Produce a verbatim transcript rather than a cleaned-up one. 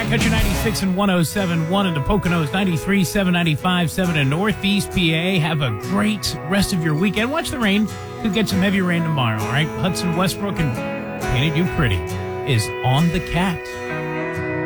back. Country ninety-six and one oh seven point one in the Poconos, ninety-three point seven, ninety-five point seven in Northeast P A. Have a great rest of your weekend. Watch the rain. Could get some heavy rain tomorrow, all right? Hudson Westbrook and Painted You Pretty is on the Cat.